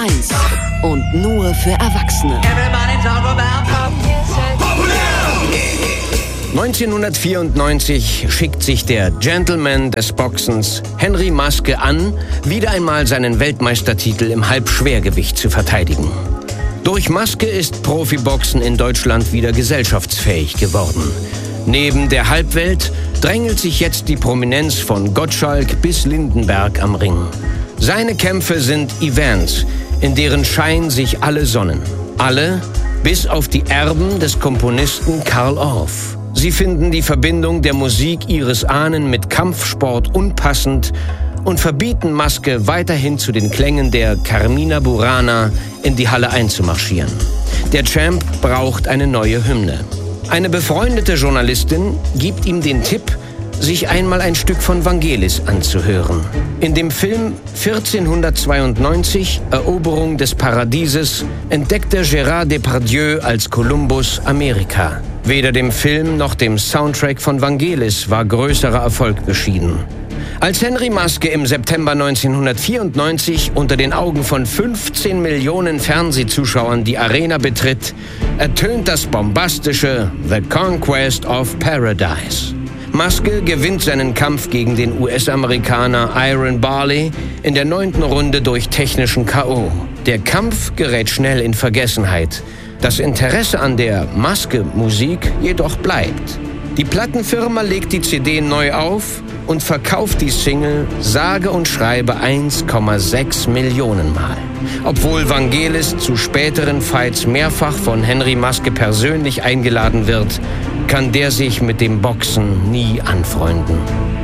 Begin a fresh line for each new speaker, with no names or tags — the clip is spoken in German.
1 und nur für Erwachsene.
1994 schickt sich der Gentleman des Boxens Henry Maske an, wieder einmal seinen Weltmeistertitel im Halbschwergewicht zu verteidigen. Durch Maske ist Profiboxen in Deutschland wieder gesellschaftsfähig geworden. Neben der Halbwelt drängelt sich jetzt die Prominenz von Gottschalk bis Lindenberg am Ring. Seine Kämpfe sind Events, in deren Schein sich alle sonnen. Alle, bis auf die Erben des Komponisten Carl Orff. Sie finden die Verbindung der Musik ihres Ahnen mit Kampfsport unpassend und verbieten Maske weiterhin zu den Klängen der Carmina Burana in die Halle einzumarschieren. Der Champ braucht eine neue Hymne. Eine befreundete Journalistin gibt ihm den Tipp, sich einmal ein Stück von Vangelis anzuhören. In dem Film 1492, Eroberung des Paradieses, entdeckte Gérard Depardieu als Kolumbus Amerika. Weder dem Film noch dem Soundtrack von Vangelis war größerer Erfolg beschieden. Als Henry Maske im September 1994 unter den Augen von 15 Millionen Fernsehzuschauern die Arena betritt, ertönt das bombastische The Conquest of Paradise. Maske gewinnt seinen Kampf gegen den US-Amerikaner Iron Barley in der 9. Runde durch technischen K.O. Der Kampf gerät schnell in Vergessenheit. Das Interesse an der Maske-Musik jedoch bleibt. Die Plattenfirma legt die CD neu auf und verkauft die Single sage und schreibe 1,6 Millionen Mal. Obwohl Vangelis zu späteren Fights mehrfach von Henry Maske persönlich eingeladen wird, kann der sich mit dem Boxen nie anfreunden.